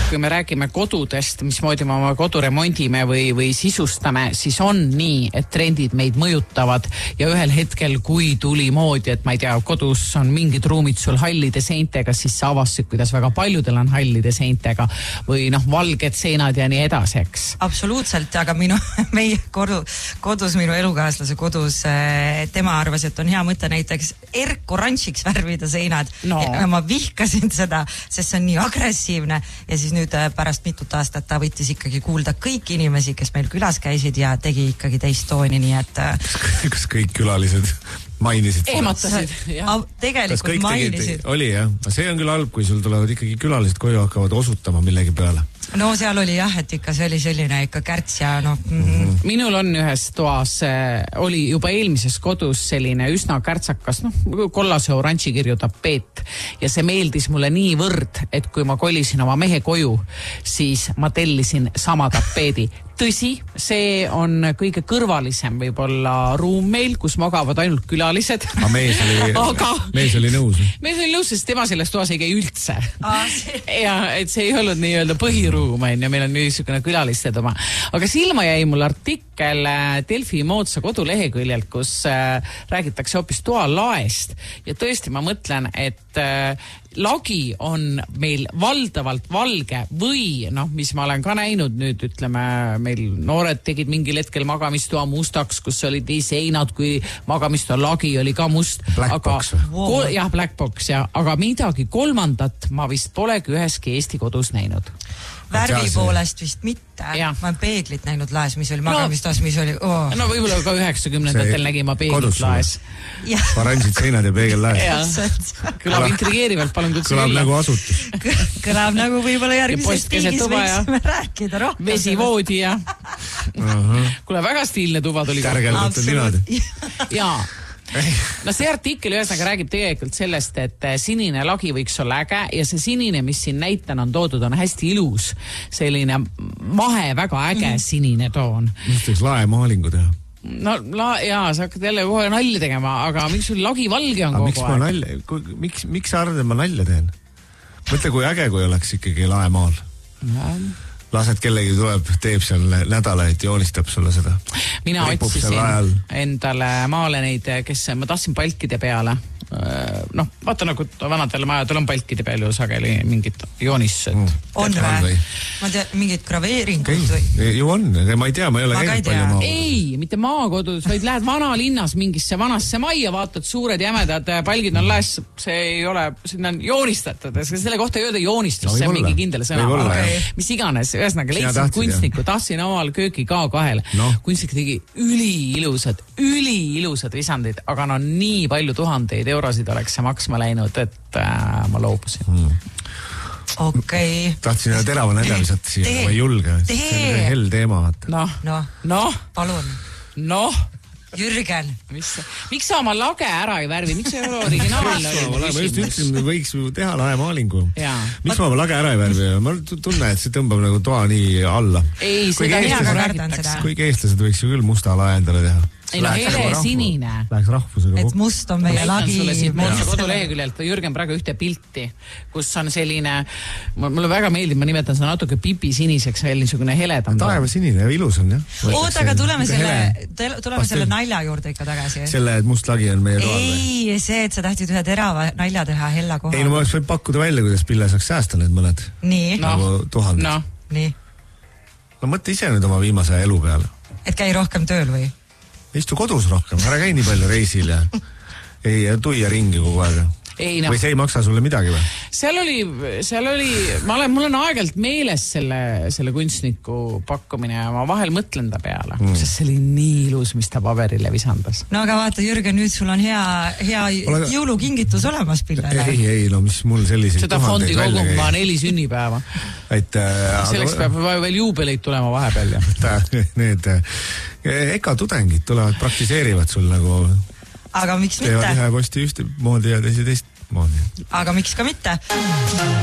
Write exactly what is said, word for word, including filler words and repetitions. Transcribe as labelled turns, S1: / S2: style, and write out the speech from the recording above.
S1: kui me räägime kodudest, mismoodi me oma kodu remondime või, või sisustame, siis on nii, et trendid meid mõjutavad ja ühel hetkel, kui tuli moodi, et ma ei tea, kodus on mingid ruumid sul hallide seintega, siis sa avastasid, kuidas väga paljudel on hallide seintega või noh, valged seinad ja nii edasi, eks.
S2: Absoluutselt, aga minu, meie kodu, kodus, minu elukaaslase kodus, tema arvas, et on hea mõte näiteks erk-oranžiks värvida seinad.
S1: No.
S2: Ja ma vihkasin seda, sest see on nii agressiivne ja siis nüüd pärast mitut aastat ta võttis ikkagi kuulda kõiki inimesi, kes meil külas käisid ja tegi ikkagi teist tooni, nii et
S3: kas kõik külalised mainisid?
S1: Ehmatasid, jah.
S2: Tegelikult mainisid.
S3: Oli jah, see on küll halb, kui sul tulevad ikkagi külalised koju hakkavad osutama millegi peale.
S2: No seal oli jah, et ikka see oli selline ikka kärts ja noh. Mm-hmm.
S1: Minul on ühes toas, oli juba eelmises kodus selline üsna kärtsakas, noh, kollase oranži kirju tapeet ja see meeldis mulle nii võrd, et kui ma kolisin oma mehe koju, siis ma tellisin sama tapeedi. Tõsi, see on kõige kõrvalisem võib-olla ruum meil, kus magavad ainult külalised.
S3: Aga mees oli, Aga, mees oli nõus.
S1: Mees oli nõus, sest tema selles toas ei käi üldse.
S2: Ah, see.
S1: Ja et see ei olnud nii-öelda põhiruum, ja meil on niisugune külalised oma. Aga silma jäi mul artikkel Delfi moodsa koduleheküljelt, kus räägitakse hoopis toalaest. Ja tõesti ma mõtlen, et lagi on meil valdavalt valge või, noh, mis ma olen ka näinud nüüd, ütleme, meil noored tegid mingil hetkel magamistoa mustaks, kus olid nii seinad, kui magamistoa lagi oli ka must.
S3: Black
S1: aga,
S3: box või?
S1: Kol, jah, black box, jah. Aga midagi kolmandat ma vist polegi üheski Eesti kodus näinud.
S2: Värvi poolest vist mitte.
S1: Ja.
S2: Ma olen peeglit näinud laes, mis oli magamistoas, mis oli... Oh.
S1: No võib-olla ka üheksakümnendatel nägin ma peeglit laes.
S3: Oranžid seinad ja peegel laes.
S1: Kõlab intrigeerivalt, palun kutsu
S3: Kõlab nagu asutus.
S2: Kõlab nagu võib-olla järgmisest tiigis võiksime rääkida rohkem.
S1: Vesivoodi ja... Kuule, väga stiilne tuba tuli.
S3: Kärgeldatud linad.
S1: Jaa. No see artikkel ühesõnaga räägib tegelikult sellest, et sinine lagi võiks olla äge ja see sinine, mis siin näitena on toodud, on hästi ilus. Selline mahe, väga äge sinine toon.
S3: Mis võiks laemaalingu teha?
S1: No la, jaa, sa hakkad jälle kohe nalja tegema, aga miks sul lagi valge on kogu
S3: miks aeg? Nalja, kui, miks, miks sa arvad, et ma nalja teen? Mõtle, kui äge, kui oleks ikkagi laemaal. Ja. Lased kellegi tuleb, teeb seal nädalaid, joonistab sulle seda.
S1: Mina otsisin endale maale neid, kes ma tahtsin palkide peale. Noh, vaata nagu vanadel majadel on palkide peal ju sageli mingid joonised.
S3: Mm.
S2: On või? Ma tea, mingid graveeringud
S3: või? Ju on, ma ei tea, ma ei ole käinud palju maakodus.
S1: Ei, mitte maakodus, vaid lähed vanalinnas mingisse vanasse majja, vaatad suured jämedad palgid on lähes, see ei ole, sinna on joonistatud, selle kohta ei öelda joonistus, see on mingi kindel sõna.
S3: Okay.
S1: Mis iganes, ühesõnaga leidsin kunstniku, tahtsin omal kööki ka kahele. No. Kunstnik tegi üliilusad, üliilusad visandid, aga no nii palju tuhandeid eurosid oleks see maksma läinud, et äh, ma loobusin. Hmm.
S2: Okei. Okay.
S3: Tahtsin ühe terava nädalisat siia, ma ei julge. See on hell teema.
S1: Noh,
S2: no.
S1: no.
S2: Palun.
S1: Noh.
S2: Jürgen.
S1: Mis, miks sa oma lage ära ei värvi? Miks ei ole originaalne?
S3: ma just ütlesin, me võiks ju teha laemaalingu. Miks ma oma lage ära ei värvi? Ma tunne, et see tõmbab nagu toa nii alla.
S1: Ei, seda hea ka räägitakse.
S3: Kuigi eestlased võiks ju küll musta lae endale teha.
S1: Ei no hele sinine.
S3: Läheks rahvusega kokku.
S2: Et must on meie lagi.
S1: Moodsa koduleheküljelt Jürgen praegu ühte pilti, kus on selline, mulle väga meeldib, ma nimetan seda natuke pipi siniseks, veel niisugune heledam.
S3: Taeva sinine ja ilus on, jah.
S2: Oota, aga tuleme selle, tuleme selle nalja juurde ikka tagasi.
S3: Selle, et must lagi on meie toal.
S2: Ei, see, et sa tahtid ühe terava nalja teha hella koha.
S3: Ei, no ma oleks võinud pakkuda välja, kuidas Pille saaks säästa need mõned.
S2: Nii.
S3: Nagu tuhanded.
S1: No.
S2: Nii.
S3: No mõtle ise nüüd oma viimase elu peale.
S2: Et käi rohkem tööl või?
S3: Istu kodus rohkem, ära käi nii palju reisil ja ei tuia ringi kogu aeg.
S1: Ei, no.
S3: Või see ei maksa sulle midagi või?
S1: Seal oli, seal oli, ma olen, mul on aegelt meeles selle, selle kunstniku pakkumine ja ma vahel mõtlen ta peale, mm. sest see oli nii ilus, mis ta paberile visandas.
S2: No aga vaata, Jürgen, nüüd sul on hea, hea Ole... jõulukingitus olemas Pillele.
S3: Ei, ei, no mis mul selliseid
S1: seda fondi kogum ma neli sünnipäeva.
S3: Et, äh,
S1: selleks aga... peab veel juubeleid tulema vahepeal.
S3: Need eka tudengid tulevad, praktiseerivad sul nagu...
S2: Aga miks mitte?
S3: Teevad ühe posti ühte moodi ja teise teist moodi.
S2: Aga miks ka mitte?